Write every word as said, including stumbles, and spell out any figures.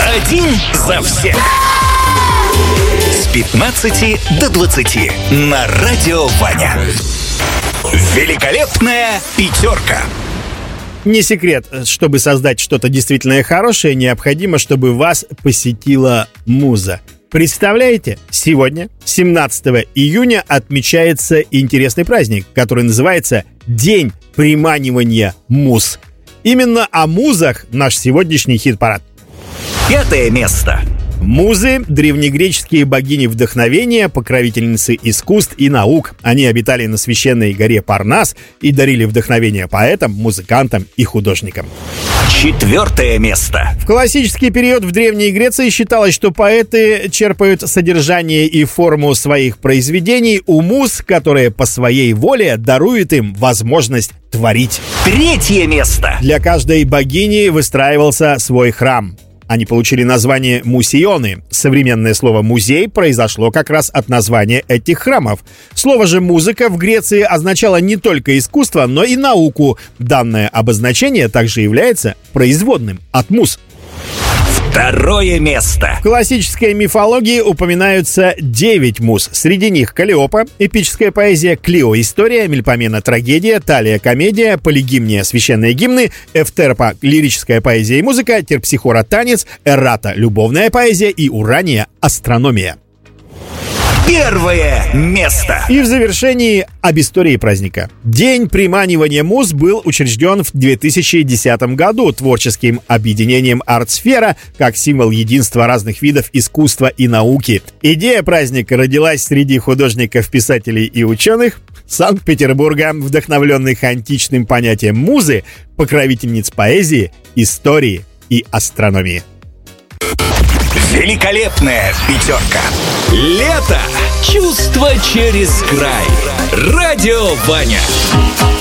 Один за всех. С пятнадцати до двадцати на Радио Ваня. Великолепная пятерка. Не секрет, чтобы создать что-то действительно хорошее, необходимо, чтобы вас посетила муза. Представляете, сегодня, семнадцатого июня, отмечается интересный праздник, который называется День приманивания муз. Именно о музах наш сегодняшний хит-парад. Пятое место. Музы – древнегреческие богини вдохновения, покровительницы искусств и наук. Они обитали на священной горе Парнас и дарили вдохновение поэтам, музыкантам и художникам. Четвертое место. В классический период в Древней Греции считалось, что поэты черпают содержание и форму своих произведений у муз, которые по своей воле даруют им возможность творить. Третье место. Для каждой богини выстраивался свой храм. Они получили название мусионы. Современное слово «музей» произошло как раз от названия этих храмов. Слово же «музыка» в Греции означало не только искусство, но и науку. Данное обозначение также является производным от муз. Второе место. В классической мифологии упоминаются девять муз. Среди них Каллиопа, эпическая поэзия, Клио, история, Мельпомена, трагедия, Талия, комедия, Полигимния, священные гимны, Эвтерпа, лирическая поэзия и музыка, Терпсихора, танец, Эррата, любовная поэзия и Урания, астрономия. Первое место. И в завершении об истории праздника. День приманивания муз был учрежден в две тысячи десятом году творческим объединением «Артсфера» как символ единства разных видов искусства и науки. Идея праздника родилась среди художников, писателей и ученых Санкт-Петербурга, вдохновленных античным понятием музы, покровительниц поэзии, истории и астрономии. Великолепная пятерка. Лето. Чувство через край. Радио Ваня.